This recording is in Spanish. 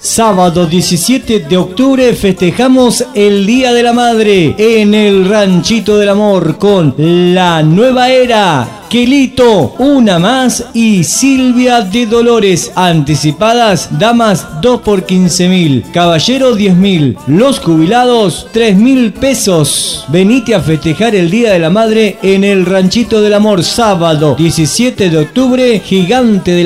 Sábado 17 de octubre festejamos el Día de la Madre en el Ranchito del Amor con La Nueva Era, Quelito, Una Más y Silvia de Dolores. Anticipadas, damas 2 por 15.000, caballero 10.000, los jubilados 3.000 pesos. Venite a festejar el Día de la Madre en el Ranchito del Amor, sábado 17 de octubre, Gigante de